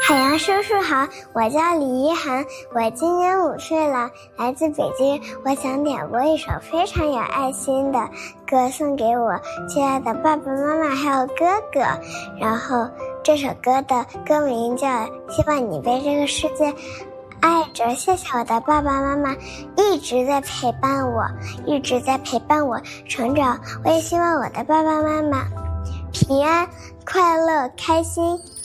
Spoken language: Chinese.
海洋叔叔好，我叫李一涵，我今年5岁了，来自北京。我想点播一首非常有爱心的歌送给我亲爱的爸爸妈妈还有哥哥。然后这首歌的歌名叫《希望你被这个世界爱着》，谢谢我的爸爸妈妈一直在陪伴我成长。我也希望我的爸爸妈妈平安、快乐、开心。